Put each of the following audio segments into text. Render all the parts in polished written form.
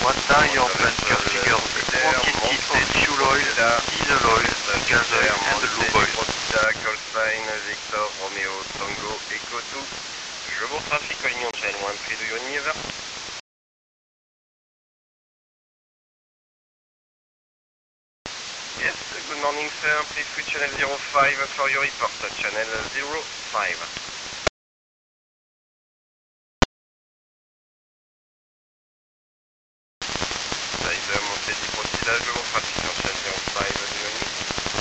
What your plan configure the quantity fuel oil, diesel oil, gas oil and the lube oil. Callsign Victor Romeo Tango Echo 2. Je vous traffic Union Channel 1 3 do you need? Yes, good morning sir, please switch channel 05 for your report, channel 05. Montée du profilage de mon trafic en channel 05 do you need?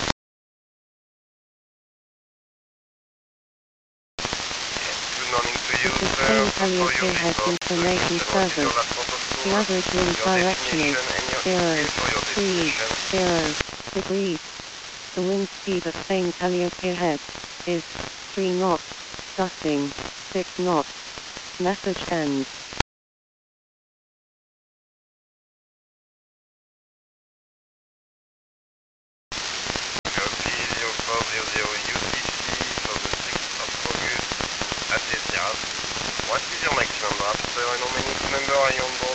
Good morning to you, sir. For your report, information service. The average wind direction is 030 degrees. The wind speed at Spain Calliope ahead is 3 knots, gusting 6 knots. Message ends. Copy 0400 UTC for the 6th of August at Etihad. What is your maximum draft, sir, and how many crew members are you on board?